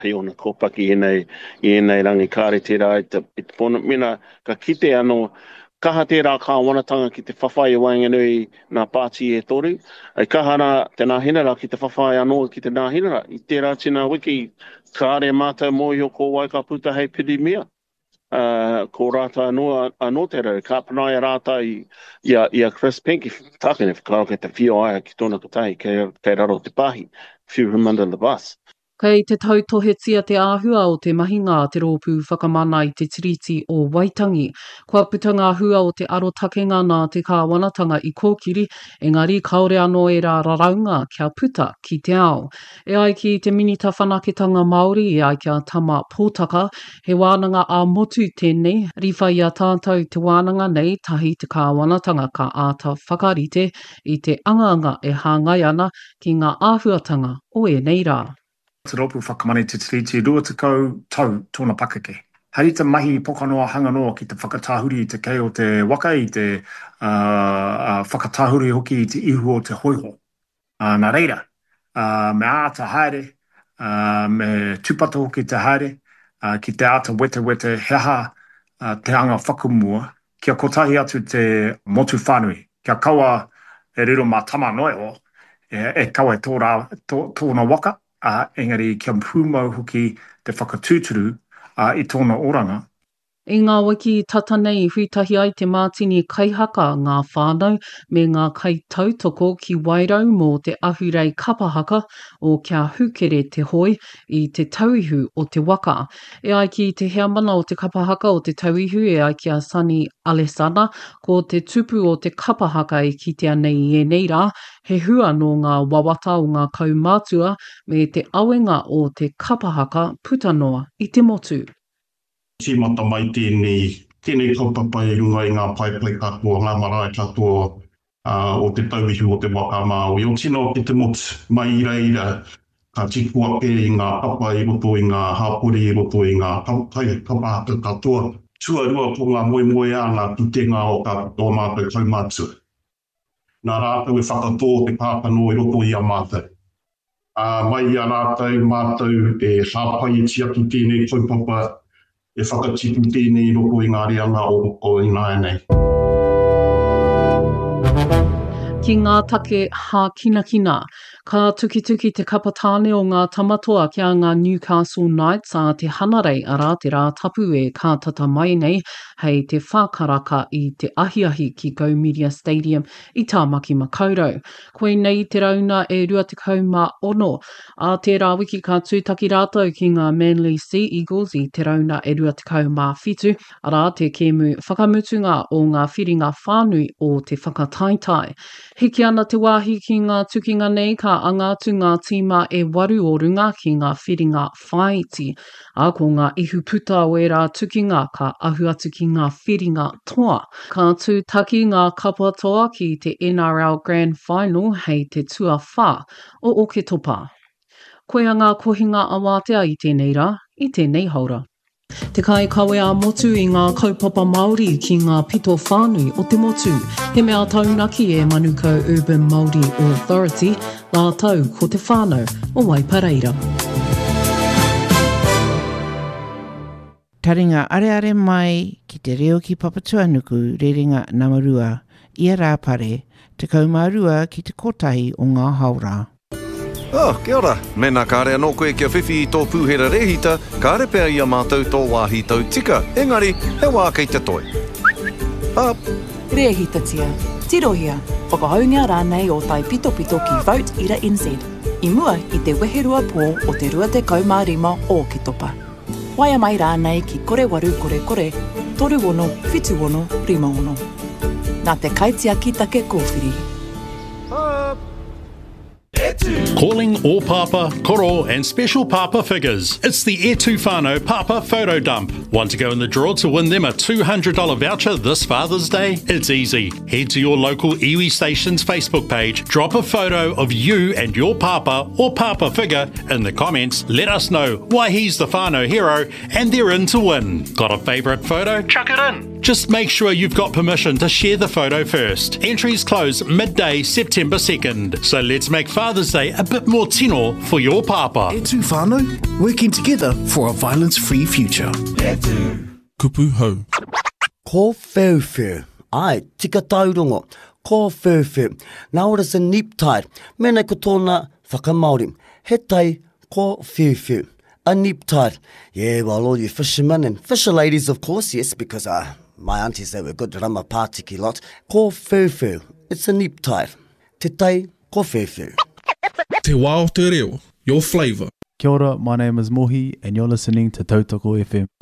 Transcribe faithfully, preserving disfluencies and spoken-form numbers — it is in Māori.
hei ona kōpaki i nei, i nei rangi kāre tērā, i te, i te pona, mina ka kite anō, kaha tērā kā wanatanga ki te whawhai Waenganui nā pāti e tori, ai kaha rā te nāhinara ki te whawhai anō ki te nāhinara, i tērā tina wiki, kāre mātou mōhio ko Waika Puta hei Pirimia. Uh, ko rāta anō, anō te rau, ka panaia rāta i, i, a, i a Chris Pinky, tākene whakaro ke te whio aia ki tōna katahi, kei, kei raro te pahi, threw him under the bus. Kei te tautohetia te āhua o te mahinga te rōpū whakamana i te tiriti o Waitangi. Kua puta ngā hua o te arotakenga nā te kāwanatanga i kōkiri, engari kaore anō e rā raraunga kia puta ki te ao. E ai ki te minita whanaketanga Māori, e ai kia tama pōtaka, he wānanga a motu tēnei, riwha i a tātou te wānanga nei tahi te kāwanatanga ka āta whakarite i te anganga e hāngai ana ki ngā āhuatanga o e nei rā. Te rōpū whakamane te tiriti rua te kau tau tōna pakake. Hei te mahi pokanoa hanganoa ki te whakatāhuri te kei o te waka i te uh, uh, whakatāhuri hoki i te ihu o te hoiho. Uh, nā reira, uh, me āta haere, uh, me tūpata hoki te haere, uh, ki te āta wete wete heha uh, te anga whakumua, kia kotahi atu te motu whānui, kia kaua e riro mā tama noe o, e, e kaua e tōra, tō, tōna waka, Uh, engari kia mpūmau hoki te whakatūturu uh, i tōna oranga. I ngā wiki tata nei huitahi ai te mātini kaihaka ngā whānau me ngā kai tautoko ki wairau mō te ahurei kapahaka o kia hukere te hoi i te tauihu o te waka. E ai ki te heamana o te kapahaka o te tauihu e ai kia Sani Alesana ko te tupu o te kapahaka e kitea nei e nei rā, he hua no ngā wawata o ngā kaumātua me te awenga o te kapahaka putanoa i te motu. Tīmata mai tēnei, tēnei kaupapa i runga i ngā paipai katoa, ngā marae katoa uh, o te tauihu o te waka Māori. O tino ki te motu mai ira ira, ka tikua pē i ngā papa i roto i ngā hāpori i roto i ngā kaupahaka katoa. Tua rua po ngā moe moe a ngā tutenga o ka o mātou kaumātua. Nā rātou e whakatō te pāpano i roto i a mātou. Uh, mai a rātou mātou e hāpai e tiatu tēnei kaupapa e whakatipu tēnei roko i ngā reanga o, o i nāia nei. Ki ngā take hā kina kina, ka tukituki te kapatāne o ngā tamatoa kia ngā Newcastle Knights a te hanarei ara te rā tapu e kā tata mai nei hei te whākaraka i te ahiahi ki Go Media Stadium i Tāmaki Makaurau. Koe nei te rauna e rua te kauma ono, a te rā wiki ka tūtaki rātou ki ngā Manly Sea Eagles i te rauna e rua te kauma whitu, ara te kēmu whakamutunga o ngā whiringa whānui o te whakataitai. Hiki ana te wāhi ki ngā tukinga nei ka angatu ngā tīma e waru o runga ki ngā whiringa whaiti. A ko ngā ihu puta o e rā tukinga ka ahu atu ki ngā whiringa toa. Ka tūtaki ngā kapatoa ki te N R L Grand Final hei te tua whā o Oketopa. Koe a ngā kohinga awatea i tēnei rā, i tēnei haura. Te kai kawe a motu i ngā kaupapa Māori ki ngā pito whānui o te motu. He mea taunaki e Manukau Urban Māori Authority, nā tau ko te whānau o Waipareira. Taringa are are mai ki te reo ki Papatuanuku rerenga Namarua, ia rāpare, te kaumārua ki te kotahi o ngā haura. Oh, kia ora. Mena kāre anō koe kia whiwhi i tō pūhera rehita, kāre pēr ia mātou tō wāhi tau tika. Engari, he wā kei te toi. Up. Rehita tia. Tirohia. Whakahaungia rānei o tai pito pito ki Vote Ira N Z. I mua i te weherua pō o te rua te kaumārima o Oketopa. Waia mai rānei ki kore waru kore kore, toru ono, whitu ono, rima ono. Nā te kaitia ki take kōwhiri. Calling all Papa, Koro and special Papa figures. It's the E two Whānau Papa Photo Dump. Want to go in the draw to win them a two hundred dollars voucher this Father's Day? It's easy. Head to your local iwi Station's Facebook page, drop a photo of you and your Papa or Papa figure in the comments, let us know why he's the Whānau hero and they're in to win. Got a favourite photo? Chuck it in. Just make sure you've got permission to share the photo first. Entries close midday September second. So let's make Father's Day a bit more tino for your papa. E tū whānau, working together for a violence-free future. E tū. Kupu hau. Ko whewhew. Ai, tika taurongo. Ko whewhew. Now what is a nip tide? Mena ko tōna whakamauri. He tai ko whewhew. A nip tide. Yeah, well, all you fishermen and fisher ladies, of course, yes, because uh, my aunties, they were good rama pātiki lot. Ko whewhew. It's a nip tide. Te tai ko whewhew. Te wā o te reo, your flavour. Kia ora, my name is Mohi, and you're listening to Tautoko F M.